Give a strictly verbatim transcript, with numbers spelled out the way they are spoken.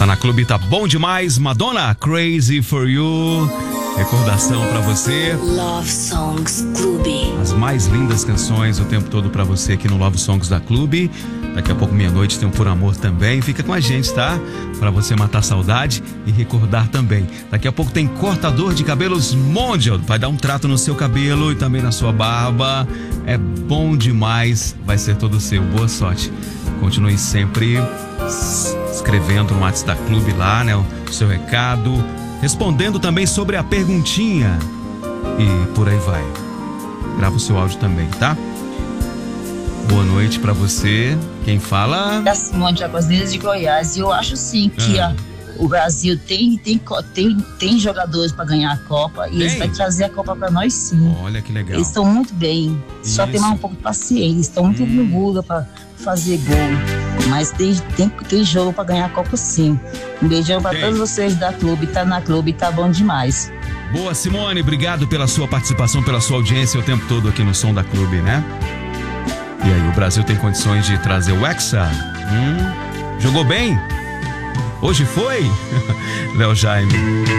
na Clube, tá bom demais. Madonna, Crazy for You. Recordação pra você. Love Songs Clube. As mais lindas canções o tempo todo pra você aqui no Love Songs da Clube. Daqui a pouco, meia-noite, tem um Por Amor também. Fica com a gente, tá? Pra você matar saudade e recordar também. Daqui a pouco tem cortador de cabelos Mondial. Vai dar um trato no seu cabelo e também na sua barba. É bom demais. Vai ser todo seu. Boa sorte. Continue sempre escrevendo no WhatsApp da Clube lá, né? O seu recado. Respondendo também sobre a perguntinha. E por aí vai. Grava o seu áudio também, tá? Boa noite pra você. Quem fala? É a Simone de Águas Lindas de Goiás. E eu acho sim que Ah. a, o Brasil tem, tem, tem, tem jogadores para ganhar a Copa. E Tem? eles vão trazer a Copa para nós sim. Olha que legal. Eles estão muito bem. Só tem Isso. mais um pouco de paciência. Eles estão muito Hum. burbuga para fazer gol. Mas tem, tem, tem jogo para ganhar a Copa sim. Um beijão para Tem. todos vocês da Clube. Tá na Clube, tá bom demais. Boa, Simone, obrigado pela sua participação, pela sua audiência o tempo todo aqui no Som da Clube, né? E aí, o Brasil tem condições de trazer o Hexa? Hum, jogou bem? Hoje foi? Léo Jaime.